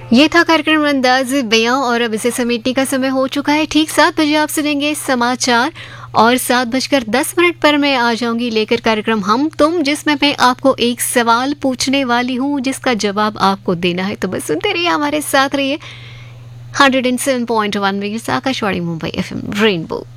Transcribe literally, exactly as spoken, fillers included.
ये था कार्यक्रम अंदाज बयां और अब इसे समेटने का समय हो चुका है। ठीक सात बजे आप सुनेंगे समाचार और सात बजकर दस मिनट पर मैं आ जाऊंगी लेकर कार्यक्रम हम तुम, जिसमें मैं आपको एक सवाल पूछने वाली हूँ जिसका जवाब आपको देना है। तो बस सुनते रहिए, हमारे साथ रहिए। Hundred and seven point one Akashvani Mumbai F M rainbow.